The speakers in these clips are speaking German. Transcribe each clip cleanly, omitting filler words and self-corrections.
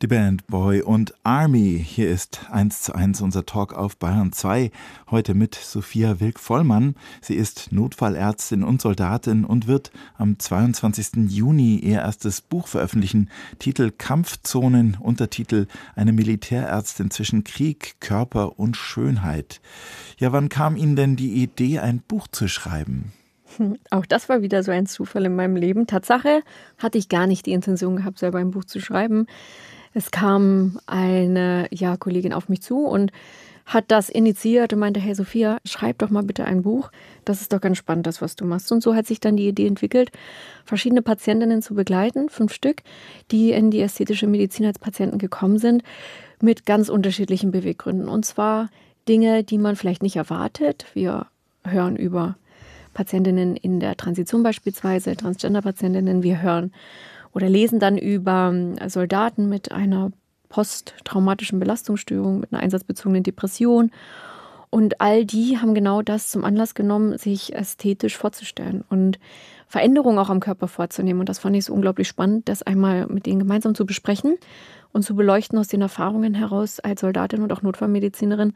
Die Band Boy und Army. Hier ist 1:1 unser Talk auf Bayern 2. Heute mit Sophia Wilk-Vollmann. Sie ist Notfallärztin und Soldatin und wird am 22. Juni ihr erstes Buch veröffentlichen. Titel Kampfzonen, Untertitel Eine Militärärztin zwischen Krieg, Körper und Schönheit. Ja, wann kam Ihnen denn die Idee, ein Buch zu schreiben? Auch das war wieder so ein Zufall in meinem Leben. Tatsache hatte ich gar nicht die Intention gehabt, selber ein Buch zu schreiben. Es kam eine Kollegin auf mich zu und hat das initiiert und meinte, hey Sophia, schreib doch mal bitte ein Buch. Das ist doch ganz spannend, das, was du machst. Und so hat sich dann die Idee entwickelt, verschiedene Patientinnen zu begleiten, 5 Stück, die in die ästhetische Medizin als Patienten gekommen sind, mit ganz unterschiedlichen Beweggründen. Und zwar Dinge, die man vielleicht nicht erwartet. Wir hören über Patientinnen in der Transition beispielsweise, Transgender-Patientinnen. Wir hören oder lesen dann über Soldaten mit einer posttraumatischen Belastungsstörung, mit einer einsatzbezogenen Depression. Und all die haben genau das zum Anlass genommen, sich ästhetisch vorzustellen und Veränderungen auch am Körper vorzunehmen. Und das fand ich so unglaublich spannend, das einmal mit denen gemeinsam zu besprechen und zu beleuchten aus den Erfahrungen heraus als Soldatin und auch Notfallmedizinerin,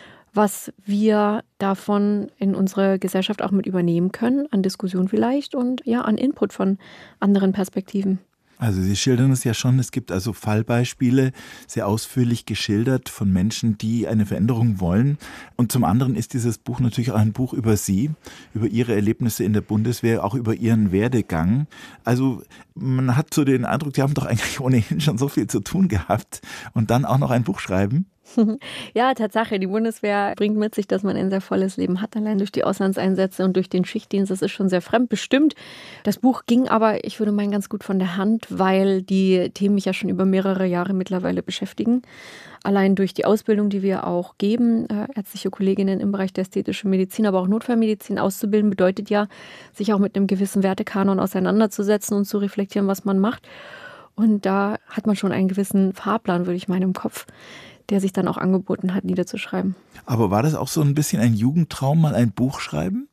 was wir davon in unsere Gesellschaft auch mit übernehmen können, an Diskussion vielleicht und an Input von anderen Perspektiven. Also Sie schildern es ja schon, es gibt also Fallbeispiele, sehr ausführlich geschildert von Menschen, die eine Veränderung wollen. Und zum anderen ist dieses Buch natürlich auch ein Buch über Sie, über Ihre Erlebnisse in der Bundeswehr, auch über Ihren Werdegang. Also man hat so den Eindruck, Sie haben doch eigentlich ohnehin schon so viel zu tun gehabt und dann auch noch ein Buch schreiben. Ja, Tatsache, die Bundeswehr bringt mit sich, dass man ein sehr volles Leben hat, allein durch die Auslandseinsätze und durch den Schichtdienst. Das ist schon sehr fremdbestimmt. Das Buch ging aber, ich würde meinen, ganz gut von der Hand, weil die Themen mich ja schon über mehrere Jahre mittlerweile beschäftigen. Allein durch die Ausbildung, die wir auch geben, ärztliche Kolleginnen im Bereich der ästhetischen Medizin, aber auch Notfallmedizin auszubilden, bedeutet ja, sich auch mit einem gewissen Wertekanon auseinanderzusetzen und zu reflektieren, was man macht. Und da hat man schon einen gewissen Fahrplan, würde ich meinen, im Kopf, der sich dann auch angeboten hat, niederzuschreiben. Aber war das auch so ein bisschen ein Jugendtraum, mal ein Buch schreiben?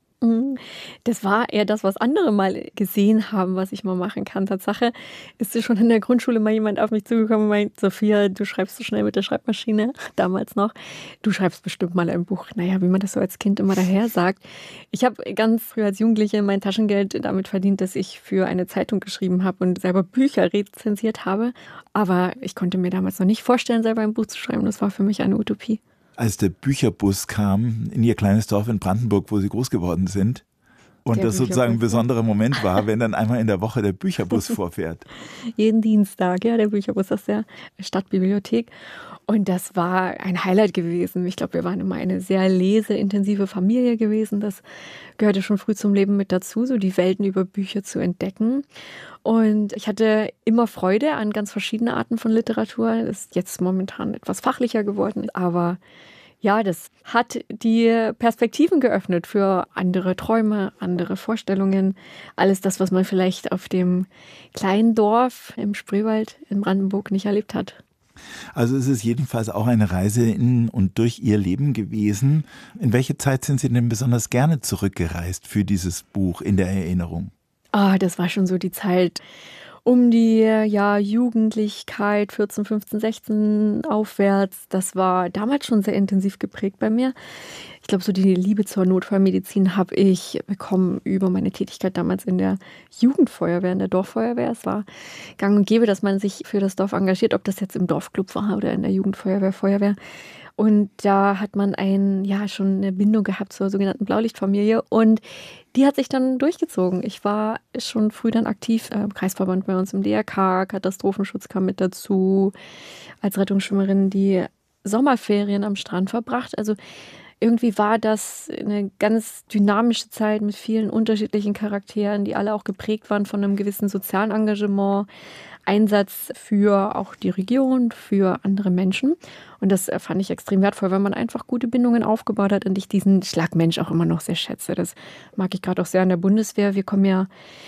Das war eher das, was andere mal gesehen haben, was ich mal machen kann. Tatsache ist schon in der Grundschule mal jemand auf mich zugekommen und meint, Sophia, du schreibst so schnell mit der Schreibmaschine, damals noch, du schreibst bestimmt mal ein Buch. Naja, wie man das so als Kind immer daher sagt. Ich habe ganz früh als Jugendliche mein Taschengeld damit verdient, dass ich für eine Zeitung geschrieben habe und selber Bücher rezensiert habe. Aber ich konnte mir damals noch nicht vorstellen, selber ein Buch zu schreiben. Das war für mich eine Utopie. Als der Bücherbus kam in Ihr kleines Dorf in Brandenburg, wo Sie groß geworden sind, und das sozusagen ein besonderer Moment war, wenn dann einmal in der Woche der Bücherbus vorfährt. Jeden Dienstag, der Bücherbus aus der Stadtbibliothek. Und das war ein Highlight gewesen. Ich glaube, wir waren immer eine sehr leseintensive Familie gewesen. Das gehörte schon früh zum Leben mit dazu, so die Welten über Bücher zu entdecken. Und ich hatte immer Freude an ganz verschiedenen Arten von Literatur. Das ist jetzt momentan etwas fachlicher geworden, aber ja, das hat die Perspektiven geöffnet für andere Träume, andere Vorstellungen. Alles das, was man vielleicht auf dem kleinen Dorf im Spreewald in Brandenburg nicht erlebt hat. Also es ist jedenfalls auch eine Reise in und durch Ihr Leben gewesen. In welche Zeit sind Sie denn besonders gerne zurückgereist für dieses Buch in der Erinnerung? Das war schon so die Zeit um die Jugendlichkeit, 14, 15, 16 aufwärts. Das war damals schon sehr intensiv geprägt bei mir. Ich glaube, so die Liebe zur Notfallmedizin habe ich bekommen über meine Tätigkeit damals in der Jugendfeuerwehr, in der Dorffeuerwehr. Es war gang und gäbe, dass man sich für das Dorf engagiert, ob das jetzt im Dorfclub war oder in der Jugendfeuerwehr, Feuerwehr. Und da hat man schon eine Bindung gehabt zur sogenannten Blaulichtfamilie und die hat sich dann durchgezogen. Ich war schon früh dann aktiv im Kreisverband bei uns im DRK, Katastrophenschutz kam mit dazu, als Rettungsschwimmerin die Sommerferien am Strand verbracht. Also irgendwie war das eine ganz dynamische Zeit mit vielen unterschiedlichen Charakteren, die alle auch geprägt waren von einem gewissen sozialen Engagement, Einsatz für auch die Region, für andere Menschen. Und das fand ich extrem wertvoll, weil man einfach gute Bindungen aufgebaut hat und ich diesen Schlagmensch auch immer noch sehr schätze. Das mag ich gerade auch sehr an der Bundeswehr. Wir kommen ja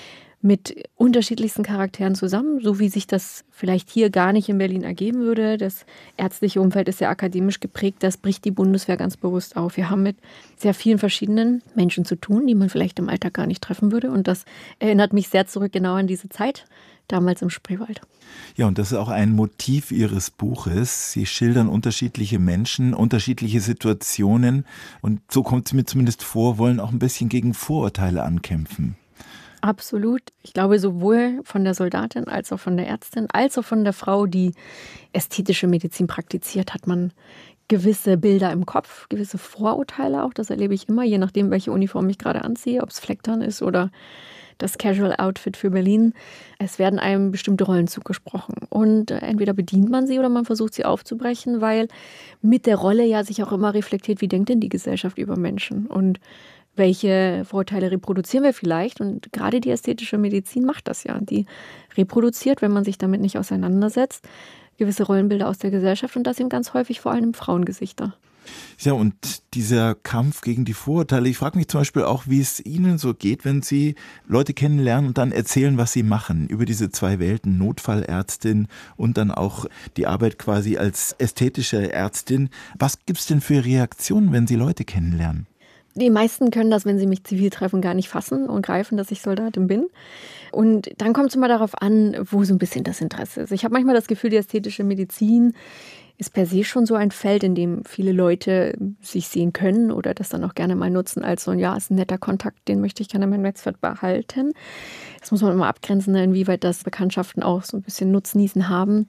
mit unterschiedlichsten Charakteren zusammen, so wie sich das vielleicht hier gar nicht in Berlin ergeben würde. Das ärztliche Umfeld ist sehr akademisch geprägt, das bricht die Bundeswehr ganz bewusst auf. Wir haben mit sehr vielen verschiedenen Menschen zu tun, die man vielleicht im Alltag gar nicht treffen würde. Und das erinnert mich sehr zurück genau an diese Zeit, damals im Spreewald. Ja, und das ist auch ein Motiv Ihres Buches. Sie schildern unterschiedliche Menschen, unterschiedliche Situationen und so kommt es mir zumindest vor, wollen auch ein bisschen gegen Vorurteile ankämpfen. Absolut. Ich glaube, sowohl von der Soldatin als auch von der Ärztin, als auch von der Frau, die ästhetische Medizin praktiziert, hat man gewisse Bilder im Kopf, gewisse Vorurteile auch. Das erlebe ich immer, je nachdem, welche Uniform ich gerade anziehe, ob es Flecktarn ist oder das Casual Outfit für Berlin. Es werden einem bestimmte Rollen zugesprochen. Und entweder bedient man sie oder man versucht sie aufzubrechen, weil mit der Rolle ja sich auch immer reflektiert, wie denkt denn die Gesellschaft über Menschen und welche Vorurteile reproduzieren wir vielleicht? Und gerade die ästhetische Medizin macht das ja. Die reproduziert, wenn man sich damit nicht auseinandersetzt, gewisse Rollenbilder aus der Gesellschaft und das eben ganz häufig vor allem Frauengesichter. Ja, und dieser Kampf gegen die Vorurteile, ich frage mich zum Beispiel auch, wie es Ihnen so geht, wenn Sie Leute kennenlernen und dann erzählen, was sie machen, über diese zwei Welten, Notfallärztin und dann auch die Arbeit quasi als ästhetische Ärztin. Was gibt es denn für Reaktionen, wenn Sie Leute kennenlernen? Die meisten können das, wenn sie mich zivil treffen, gar nicht fassen und greifen, dass ich Soldatin bin. Und dann kommt es immer darauf an, wo so ein bisschen das Interesse ist. Ich habe manchmal das Gefühl, die ästhetische Medizin ist per se schon so ein Feld, in dem viele Leute sich sehen können oder das dann auch gerne mal nutzen als so ein, ja, ist ein netter Kontakt, den möchte ich gerne in meinem Netzwerk behalten. Das muss man immer abgrenzen, inwieweit das Bekanntschaften auch so ein bisschen Nutznießen haben.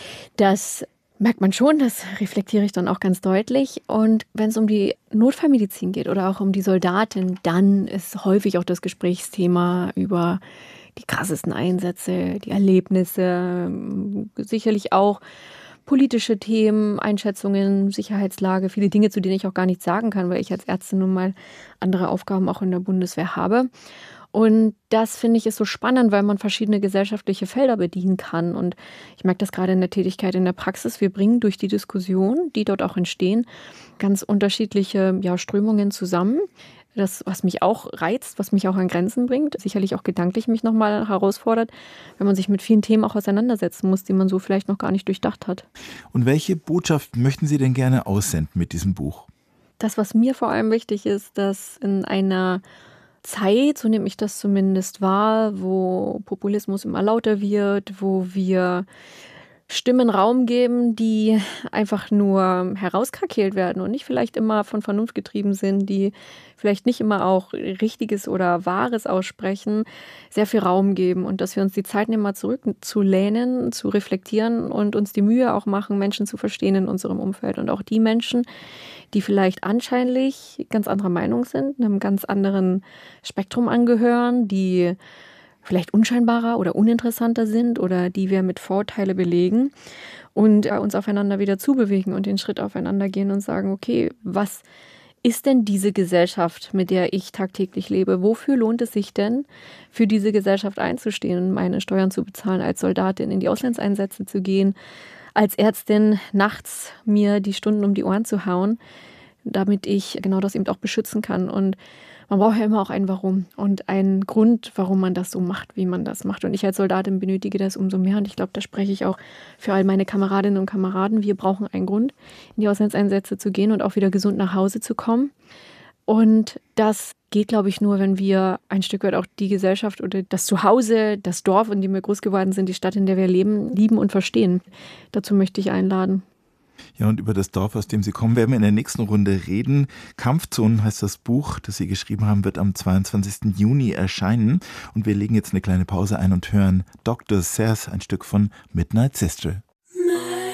Das merkt man schon, das reflektiere ich dann auch ganz deutlich. Und wenn es um die Notfallmedizin geht oder auch um die Soldatin, dann ist häufig auch das Gesprächsthema über die krassesten Einsätze, die Erlebnisse, sicherlich auch politische Themen, Einschätzungen, Sicherheitslage, viele Dinge, zu denen ich auch gar nichts sagen kann, weil ich als Ärztin nun mal andere Aufgaben auch in der Bundeswehr habe. Und das finde ich ist so spannend, weil man verschiedene gesellschaftliche Felder bedienen kann. Und ich merke das gerade in der Tätigkeit in der Praxis. Wir bringen durch die Diskussion, die dort auch entstehen, ganz unterschiedliche Strömungen zusammen. Das, was mich auch reizt, was mich auch an Grenzen bringt, sicherlich auch gedanklich mich nochmal herausfordert, wenn man sich mit vielen Themen auch auseinandersetzen muss, die man so vielleicht noch gar nicht durchdacht hat. Und welche Botschaft möchten Sie denn gerne aussenden mit diesem Buch? Das, was mir vor allem wichtig ist, dass in einer Zeit, so nehme ich das zumindest wahr, wo Populismus immer lauter wird, wo wir Stimmen Raum geben, die einfach nur herauskrakeelt werden und nicht vielleicht immer von Vernunft getrieben sind, die vielleicht nicht immer auch Richtiges oder Wahres aussprechen, sehr viel Raum geben und dass wir uns die Zeit nehmen, mal zurückzulehnen, zu reflektieren und uns die Mühe auch machen, Menschen zu verstehen in unserem Umfeld und auch die Menschen, die vielleicht anscheinlich ganz anderer Meinung sind, einem ganz anderen Spektrum angehören, die vielleicht unscheinbarer oder uninteressanter sind oder die wir mit Vorurteile belegen und uns aufeinander wieder zubewegen und den Schritt aufeinander gehen und sagen, okay, was ist denn diese Gesellschaft, mit der ich tagtäglich lebe? Wofür lohnt es sich denn, für diese Gesellschaft einzustehen und meine Steuern zu bezahlen, als Soldatin in die Auslandseinsätze zu gehen, als Ärztin nachts mir die Stunden um die Ohren zu hauen, damit ich genau das eben auch beschützen kann. Und man braucht ja immer auch ein Warum und einen Grund, warum man das so macht, wie man das macht. Und ich als Soldatin benötige das umso mehr. Und ich glaube, da spreche ich auch für all meine Kameradinnen und Kameraden. Wir brauchen einen Grund, in die Auslandseinsätze zu gehen und auch wieder gesund nach Hause zu kommen. Und das geht, glaube ich, nur, wenn wir ein Stück weit auch die Gesellschaft oder das Zuhause, das Dorf, in dem wir groß geworden sind, die Stadt, in der wir leben, lieben und verstehen. Dazu möchte ich einladen. Ja, und über das Dorf, aus dem Sie kommen, werden wir in der nächsten Runde reden. Kampfzonen heißt das Buch, das Sie geschrieben haben, wird am 22. Juni erscheinen. Und wir legen jetzt eine kleine Pause ein und hören Dr. Says, ein Stück von Midnight Sister.